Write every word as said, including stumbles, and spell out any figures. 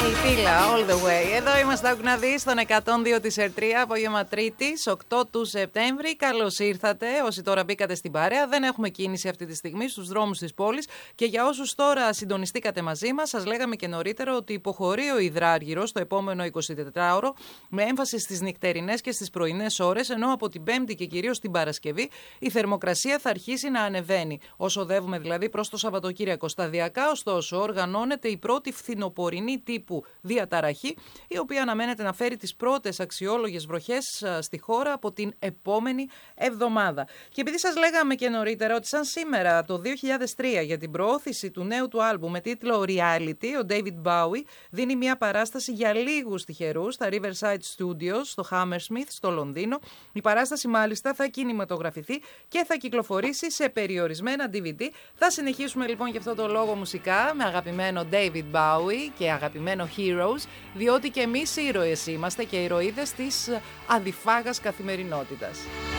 Φίλα, all the way. Εδώ είμαστε, άκου να δεις, στον εκατόν δύο της Ερτρία, απόγευμα Τρίτης, οκτώ του Σεπτέμβρη. Καλώς ήρθατε. Όσοι τώρα μπήκατε στην παρέα, δεν έχουμε κίνηση αυτή τη στιγμή στους δρόμους της πόλης. Και για όσους τώρα συντονιστήκατε μαζί μας, σας λέγαμε και νωρίτερα ότι υποχωρεί ο υδράργυρος το επόμενο εικοσιτετράωρο, με έμφαση στις νυχτερινές και στις πρωινές ώρες, ενώ από την Πέμπτη και κυρίως την Παρασκευή η θερμοκρασία θα αρχίσει να ανεβαίνει. Όσο οδεύουμε δηλαδή προς το Σαββατοκύριακο. Σταδιακά, ωστόσο, οργανώνεται η πρώτη φθινοπορεινή τύπου διαταραχή, η οποία αναμένεται να φέρει τις πρώτες αξιόλογες βροχές στη χώρα από την επόμενη εβδομάδα. Και επειδή σας λέγαμε και νωρίτερα ότι σαν σήμερα το δύο χιλιάδες τρία για την προώθηση του νέου του άλμπου με τίτλο Reality, ο David Bowie δίνει μια παράσταση για λίγους τυχερούς στα Riverside Studios, στο Hammersmith, στο Λονδίνο. Η παράσταση μάλιστα θα κινηματογραφηθεί και θα κυκλοφορήσει σε περιορισμένα ντι βι ντι. Θα συνεχίσουμε λοιπόν και αυτό το λόγο μουσικά με αγαπημένο David Bowie και αγαπημένο Heroes, διότι και εμείς ήρωες είμαστε και ηρωίδες της αδιφάγας καθημερινότητας.